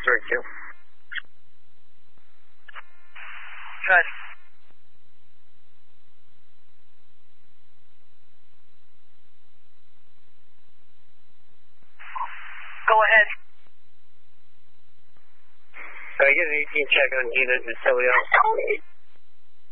referred to. Good. Go ahead. Get an 18 check on Gina DeCilio.